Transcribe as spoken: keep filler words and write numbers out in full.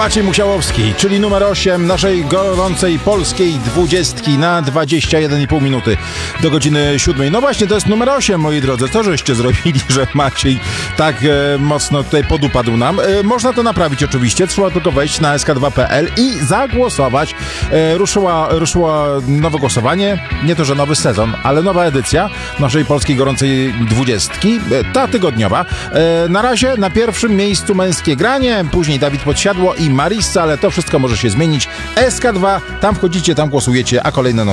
Maciej Musiałowski, czyli numer osiem naszej gorącej polskiej dwudziestki na dwadzieścia jeden i pół minuty do godziny siódmej. No właśnie, to jest numer osiem, moi drodzy. Co żeście zrobili, że Maciej tak e, mocno tutaj podupadł nam? E, można to naprawić oczywiście. Trzeba tylko wejść na es ka dwa kropka pe el i zagłosować. E, ruszyła, ruszyło nowe głosowanie. Nie to, że nowy sezon, ale nowa edycja naszej polskiej gorącej dwudziestki. E, ta tygodniowa. E, na razie na pierwszym miejscu męskie granie, później Dawid Podsiadło i Marissa, ale to wszystko może się zmienić. es ka dwa, tam wchodzicie, tam głosujecie, a kolejne noty